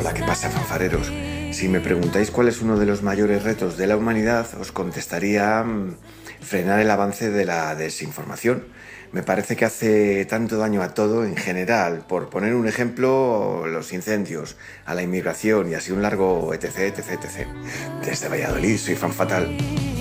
Hola, ¿qué pasa, fanfareros? Si me preguntáis cuál es uno de los mayores retos de la humanidad, os contestaría frenar el avance de la desinformación. Me parece que hace tanto daño a todo en general. Por poner un ejemplo, los incendios, a la inmigración y así un largo etc, etc, etc. Desde Valladolid, soy fan fatal.